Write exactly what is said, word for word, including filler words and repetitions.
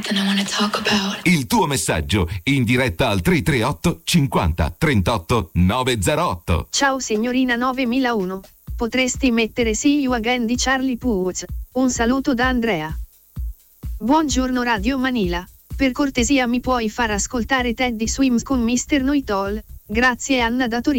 Il tuo messaggio in diretta al tre tre otto cinquanta trentotto novecentootto. Ciao signorina novemilauno. Potresti mettere See You Again di Charlie Puth. Un saluto da Andrea. Buongiorno Radio Manila. Per cortesia mi puoi far ascoltare Teddy Swims con mister Know-It-All? Grazie Anna da Torino.